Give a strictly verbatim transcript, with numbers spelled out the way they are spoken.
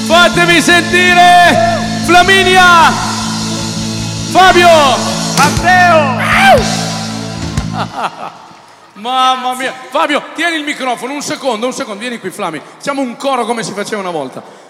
Fatemi sentire Flaminia, Fabio, Matteo. Mamma mia. Fabio, tieni il microfono un secondo, un secondo, vieni qui Flami. Facciamo un coro come si faceva una volta.